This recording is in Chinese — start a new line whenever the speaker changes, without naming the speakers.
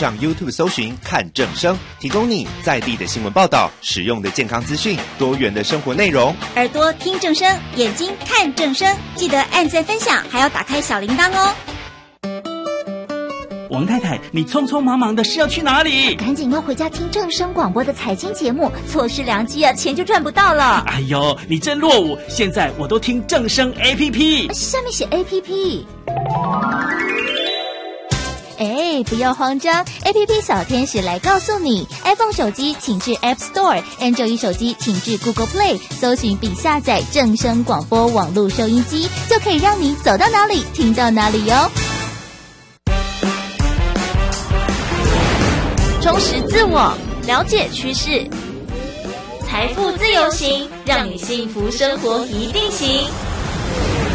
上 YouTube 搜寻看正声，提供你在地的新闻报道、实用的健康资讯、多元的生活内容。
耳朵听正声，眼睛看正声，记得按赞分享，还要打开小铃铛哦。
王太太，你匆匆忙忙的是要去哪里？
赶紧要回家听正声广播的财经节目，错失良机啊，钱就赚不到了。
哎呦，你真落伍！现在我都听正声 APP，
下面写 APP。哎，不要慌张 ，APP 小天使来告诉你 ，iPhone 手机请至 App Store，Android 手机请至 Google Play， 搜寻并下载正声广播网络收音机，就可以让你走到哪里听到哪里哟。
充实自我，了解趋势，财富自由行，让你幸福生活一定行。